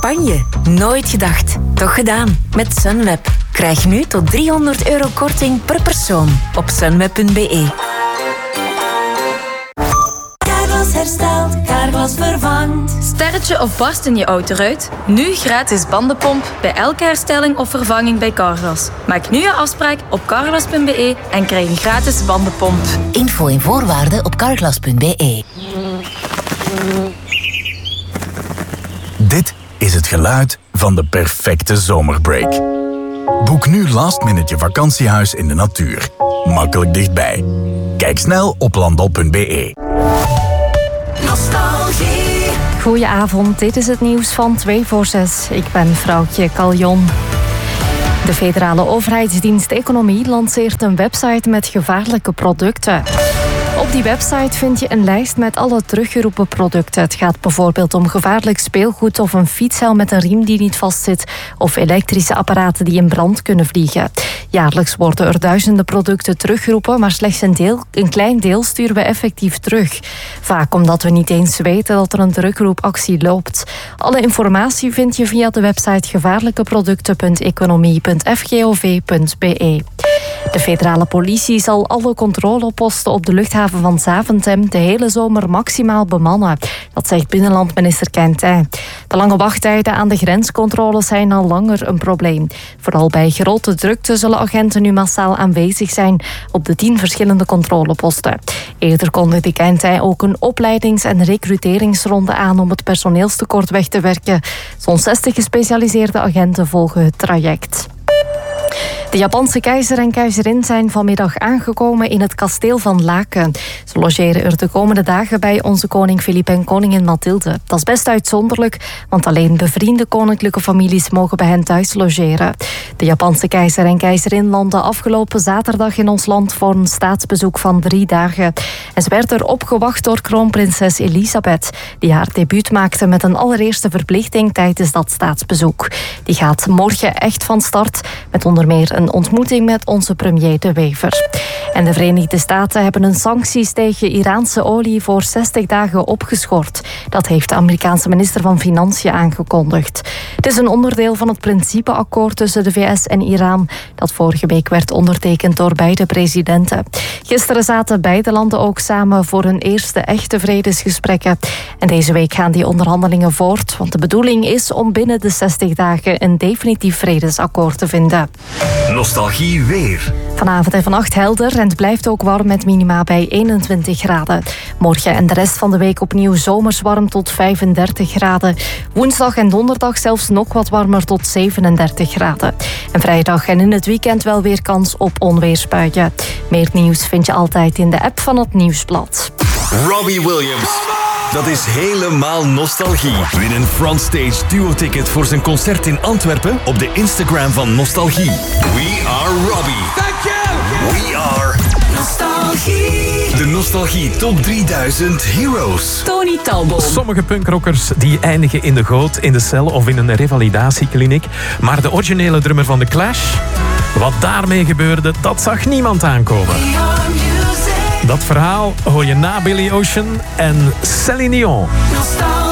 Spanje. Nooit gedacht. Toch gedaan. Met Sunweb. Krijg nu tot €300 korting per persoon op sunweb.be. Carglass herstelt, Carglass vervangt. Sterretje of barst in je autoruit? Nu gratis bandenpomp bij elke herstelling of vervanging bij Carglass. Maak nu je afspraak op carglass.be en krijg een gratis bandenpomp. Info en voorwaarden op carglass.be. Dit is het geluid van de perfecte zomerbreak. Boek nu last minute je vakantiehuis in de natuur. Makkelijk dichtbij. Kijk snel op landal.be. Nostalgie. Goedenavond, dit is het nieuws van 2 voor 6. Ik ben Vrouwtje Caljon. De federale overheidsdienst Economie lanceert een website met gevaarlijke producten. Op die website vind je een lijst met alle teruggeroepen producten. Het gaat bijvoorbeeld om gevaarlijk speelgoed of een fietshelm met een riem die niet vastzit of elektrische apparaten die in brand kunnen vliegen. Jaarlijks worden er duizenden producten teruggeroepen, maar slechts een klein deel sturen we effectief terug. Vaak omdat we niet eens weten dat er een terugroepactie loopt. Alle informatie vind je via de website gevaarlijkeproducten.economie.fgov.be. De federale politie zal alle controleposten op de luchthaven van Zaventem de hele zomer maximaal bemannen. Dat zegt binnenlandminister Quintin. De lange wachttijden aan de grenscontroles zijn al langer een probleem. Vooral bij grote drukte zullen agenten nu massaal aanwezig zijn op de 10 verschillende controleposten. Eerder kondigde Quintin ook een opleidings- en recruteringsronde aan om het personeelstekort weg te werken. Zo'n 60 gespecialiseerde agenten volgen het traject. De Japanse keizer en keizerin zijn vanmiddag aangekomen in het kasteel van Laken. Ze logeren er de komende dagen bij onze koning Filip en koningin Mathilde. Dat is best uitzonderlijk, want alleen bevriende koninklijke families mogen bij hen thuis logeren. De Japanse keizer en keizerin landden afgelopen zaterdag in ons land voor een staatsbezoek van 3 dagen. En ze werd er opgewacht door kroonprinses Elisabeth, die haar debuut maakte met een allereerste verplichting tijdens dat staatsbezoek. Die gaat morgen echt van start, met onder meer een ontmoeting met onze premier De Wever. En de Verenigde Staten hebben hun sancties tegen Iraanse olie voor 60 dagen opgeschort. Dat heeft de Amerikaanse minister van Financiën aangekondigd. Het is een onderdeel van het principeakkoord tussen de VS en Iran, dat vorige week werd ondertekend door beide presidenten. Gisteren zaten beide landen ook samen voor hun eerste echte vredesgesprekken. En deze week gaan die onderhandelingen voort, want de bedoeling is om binnen de 60 dagen een definitief vredesakkoord te vinden. Nostalgie weer. Vanavond en vannacht helder en het blijft ook warm met minima bij 21 graden. Morgen en de rest van de week opnieuw zomers warm tot 35 graden. Woensdag en donderdag zelfs nog wat warmer tot 37 graden. En vrijdag en in het weekend wel weer kans op onweersbuien. Meer nieuws vind je altijd in de app van het Nieuwsblad. Robbie Williams. Dat is helemaal nostalgie. Win een Frontstage duo-ticket voor zijn concert in Antwerpen op de Instagram van Nostalgie. We are Robbie. Thank you. We are Nostalgie. de Nostalgie Top 3000 Heroes. Tony Talbot. Sommige punkrockers die eindigen in de goot, in de cel of in een revalidatiekliniek. Maar de originele drummer van The Clash, wat daarmee gebeurde, dat zag niemand aankomen. Dat verhaal hoor je na Billy Ocean en Céline Dion. Nostalgie.